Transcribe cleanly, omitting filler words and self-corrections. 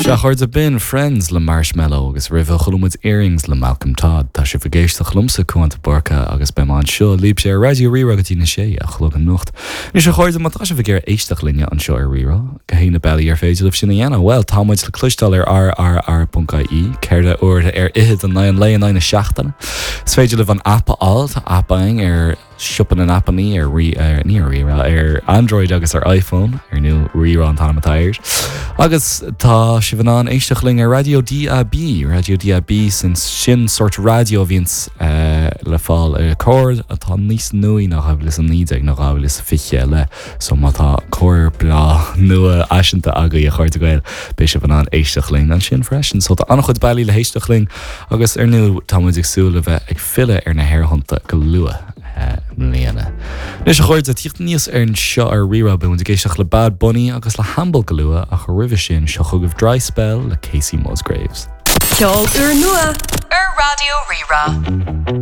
Se chuir a bin Friends le Marshmallow agus rih cholumid earrings le Malcolm Todd Tá sé fagéiste chlumsa chuanta borca agus beán seo líb sé radio rira go tína sé a chlog an nocht. Ní se chuir mat se fagéir éisteach linne an seo rira go héna bailí ar féidir sinna dhéana well táid le clustal ar rrr.caí ceirde uair ihid an 9 le 9 seachtainna. S féidir le van appa alt appaing ar siúpan an appaní ní rira Android agus ar iPhone nu rira an tanamatáir. Agus tá si bhan an éisteachling ar Radio DAB sin sort radio víns le fáil cór atá níos nuí nach haflis an níag nach haflis fiche le so má tá cóir bla nua aisinta aga a chuirte gail be se bhan an éisteachling an sin freisin so tá annach chud bailí le héisteachling agus ar nu támuid agsúla bheith ag fille ar na hairhananta go lua mléana. Nus a chuir a tíocht níos ar an seo ar rira bún a géisteach le Bad Bunny agus le Humble go lua a chu rih sin seo chugah Dry Spell le Casey Musgraves. Ceol ar nua ar Radio Rira.